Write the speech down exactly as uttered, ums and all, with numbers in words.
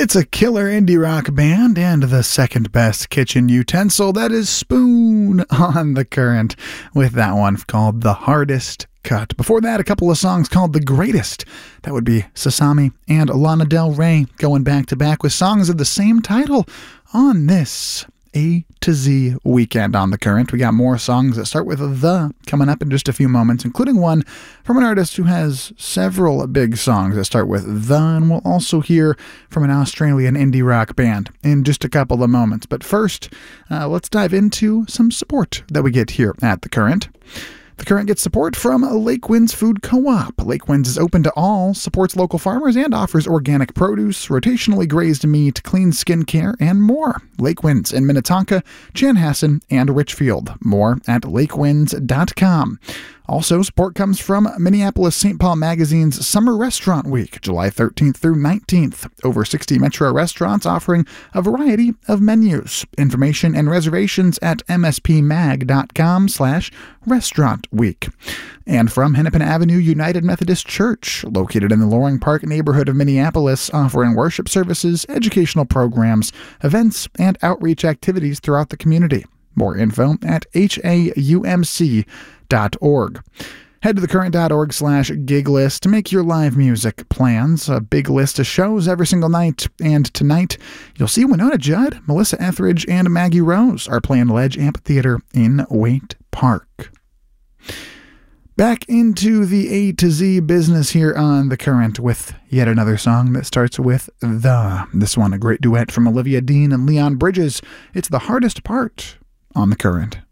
It's a killer indie rock band and the second best kitchen utensil. That is Spoon on The Current with that one called The Hardest Cut. Before that, a couple of songs called The Greatest. That would be Sasami and Lana Del Rey going back to back with songs of the same title on this A to Z weekend on The Current. We got more songs that start with The coming up in just a few moments, including one from an artist who has several big songs that start with The, and we'll also hear from an Australian indie rock band in just a couple of moments. But first, uh, let's dive into some support that we get here at The Current. The Current gets support from Lake Winds Food Co-op. Lake Winds is open to all, supports local farmers, and offers organic produce, rotationally grazed meat, clean skin care, and more. Lake Winds in Minnetonka, Chanhassen, and Richfield. More at lake winds dot com. Also, support comes from Minneapolis Saint Paul Magazine's Summer Restaurant Week, July thirteenth through nineteenth. Over sixty Metro restaurants offering a variety of menus. Information and reservations at m s p mag dot com slash restaurant week. And from Hennepin Avenue United Methodist Church, located in the Loring Park neighborhood of Minneapolis, offering worship services, educational programs, events, and outreach activities throughout the community. More info at h a u m c dot org. Head to thecurrent.org slash gig list to make your live music plans. A big list of shows every single night. And tonight, you'll see Winona Judd, Melissa Etheridge, and Maggie Rose are playing Ledge Amphitheater in Waite Park. Back into the A to Z business here on The Current with yet another song that starts with The. This one, a great duet from Olivia Dean and Leon Bridges. It's The Hardest Part on The Current.